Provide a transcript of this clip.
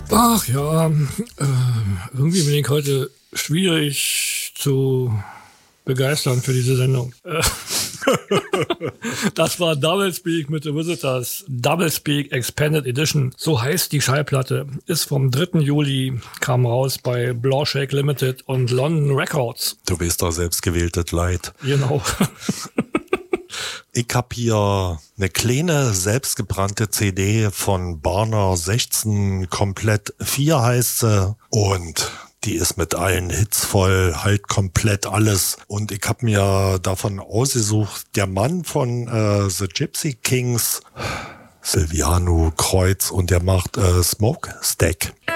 Ach ja, irgendwie bin ich heute schwierig zu begeistern für diese Sendung. Das war Doublespeak mit The Visitors. Doublespeak Expanded Edition. So heißt die Schallplatte. Ist vom 3. Juli, kam raus bei Blawshake Limited und London Records. Du bist doch selbstgewähltes Leid. Genau. Ich hab hier eine kleine, selbstgebrannte CD von Barner 16, komplett 4 heißt sie. Und die ist mit allen Hits voll, halt komplett alles. Und ich hab mir davon ausgesucht, der Mann von The Gypsy Kings, Silviano Kreuz, und der macht Smokestack.